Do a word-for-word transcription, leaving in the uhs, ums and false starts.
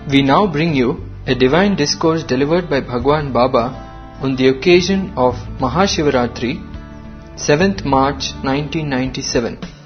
We now bring you a divine discourse delivered by Bhagwan Baba on the occasion of Mahashivaratri, seventh March nineteen ninety-seven.